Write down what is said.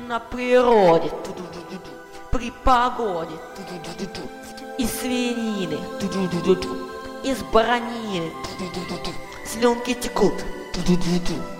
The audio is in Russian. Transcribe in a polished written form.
На природе, при погоде, из свинины, из баранины, слюнки текут,